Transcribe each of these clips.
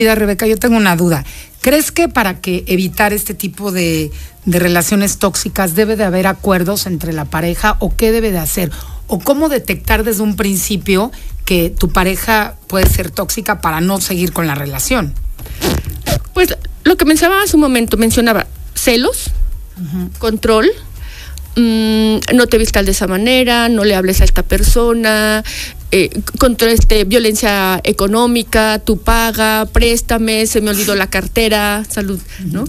Mira, Rebeca, yo tengo una duda. ¿Crees que para que evitar este tipo de relaciones tóxicas debe de haber acuerdos entre la pareja o qué debe de hacer? ¿O cómo detectar desde un principio que tu pareja puede ser tóxica para no seguir con la relación? Pues lo que mencionaba hace un momento, mencionaba celos, control, no te vistas de esa manera, no le hables a esta persona, contra violencia económica, tú paga, préstame, se me olvidó la cartera, salud, ¿no?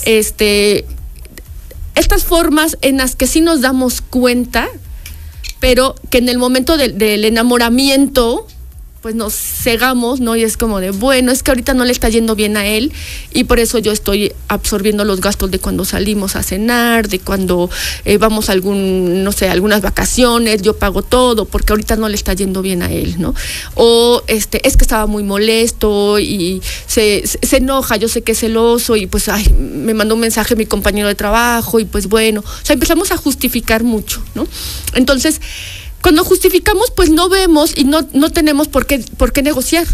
Estas formas en las que sí nos damos cuenta, pero que en el momento del enamoramiento pues nos cegamos, ¿no? Y es como de, bueno, es que ahorita no le está yendo bien a él y por eso yo estoy absorbiendo los gastos de cuando salimos a cenar, de cuando vamos a algunas vacaciones, yo pago todo porque ahorita no le está yendo bien a él, ¿no? O es que estaba muy molesto y se enoja, yo sé que es celoso y pues, me mandó un mensaje mi compañero de trabajo y pues bueno, o sea, empezamos a justificar mucho, ¿no? Entonces, cuando justificamos, pues no vemos y no tenemos por qué negociar.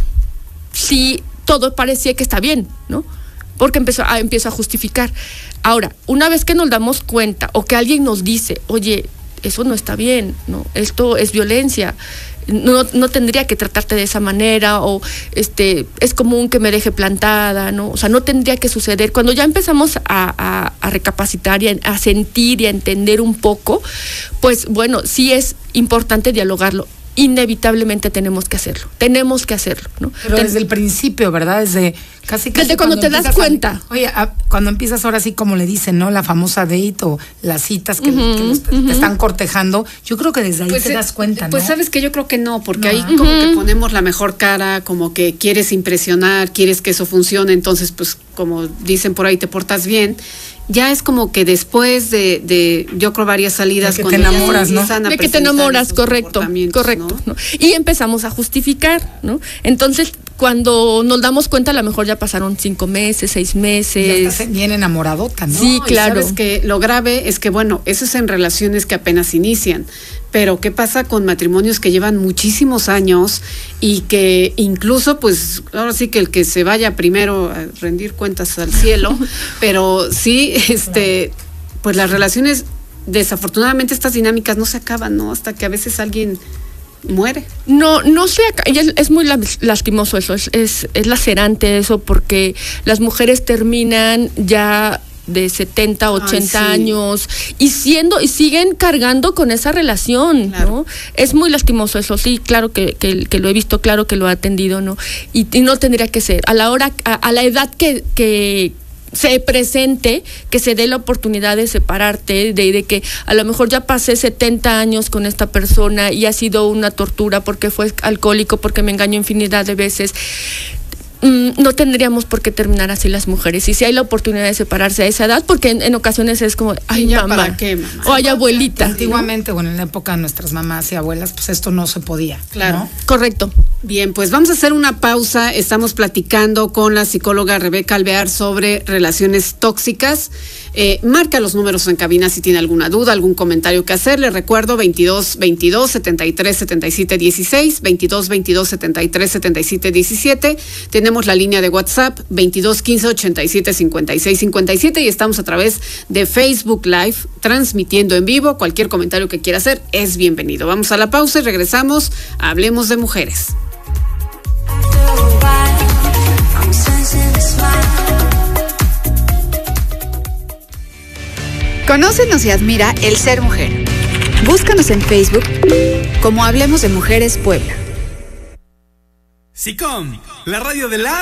Si todo parecía que está bien, ¿no? Porque empiezo a justificar. Ahora, una vez que nos damos cuenta o que alguien nos dice, oye, eso no está bien, ¿no? Esto es violencia. No tendría que tratarte de esa manera o es común que me deje plantada, ¿no? O sea, no tendría que suceder. Cuando ya empezamos a recapacitar y a sentir y a entender un poco, pues bueno, sí es importante dialogarlo. Inevitablemente tenemos que hacerlo, ¿no? Pero desde el principio, ¿verdad? Desde cuando te das cuenta. Cuando empiezas ahora sí, como le dicen, ¿no? La famosa date o las citas que te están cortejando, yo creo que desde ahí te das cuenta, ¿no? Pues sabes que yo creo que no, porque ahí como que ponemos la mejor cara, como que quieres impresionar, quieres que eso funcione, entonces pues como dicen por ahí, te portas bien. Ya es como que después de yo creo varias salidas de que te enamoras, ¿no? De que te enamoras, correcto, ¿no? Y empezamos a justificar, ¿no? Entonces, cuando nos damos cuenta, a lo mejor ya pasaron 5 meses, 6 meses. Ya estás bien enamoradota, ¿no? Sí, claro. Y sabes que lo grave es que, bueno, eso es en relaciones que apenas inician. Pero ¿qué pasa con matrimonios que llevan muchísimos años y que incluso, pues, ahora sí que el que se vaya primero a rendir cuentas al cielo, pero sí, pues las relaciones, desafortunadamente estas dinámicas no se acaban, ¿no? Hasta que a veces alguien muere. No se acaba, es muy lastimoso eso, es lacerante eso, porque las mujeres terminan ya de 70, 80 años y siguen cargando con esa relación, claro. ¿No? Es muy lastimoso eso, sí, claro que lo he visto, claro que lo he atendido, ¿no? Y no tendría que ser. A la edad que se presente, que se dé la oportunidad de separarte, de que a lo mejor ya pasé 70 años con esta persona y ha sido una tortura porque fue alcohólico, porque me engañó infinidad de veces. No tendríamos por qué terminar así las mujeres. Y si hay la oportunidad de separarse a esa edad, porque en ocasiones es como, ay, ya, mamá, ¿para qué, mamá? O ay, abuelita. Antiguamente, bueno, en la época de nuestras mamás y abuelas, pues esto no se podía. Claro. ¿No? Correcto. Bien, pues vamos a hacer una pausa. Estamos platicando con la psicóloga Rebeca Alvear sobre relaciones tóxicas. Marca los números en cabina si tiene alguna duda, algún comentario que hacer. Les recuerdo 22 22 73 77 16, 22 22 73 77 17. Tenemos la línea de WhatsApp 22 15 87 56 57 y estamos a través de Facebook Live transmitiendo en vivo. Cualquier comentario que quiera hacer es bienvenido. Vamos a la pausa y regresamos a Hablemos de Mujeres. Conócenos y admira el ser mujer. Búscanos en Facebook como Hablemos de Mujeres Puebla. SICOM, la radio de las